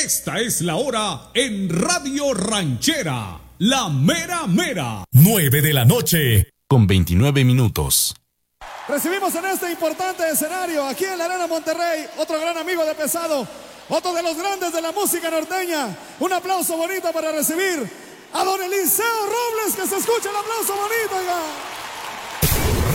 Esta es la hora en Radio Ranchera, la mera mera. 9 de la noche, con 29 minutos. Recibimos en este importante escenario, aquí en la Arena Monterrey, otro gran amigo de Pesado, otro de los grandes de la música norteña. Un aplauso bonito para recibir a don Eliseo Robles, que se escuche el aplauso bonito, oiga.